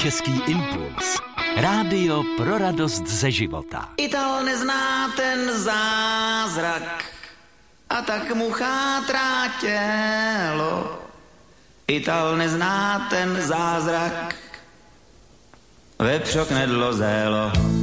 Český impuls. Rádio pro radost ze života. Ital nezná ten zázrak a tak mu chátrá tělo. Ital nezná ten zázrak, vepřok nedlo zélo.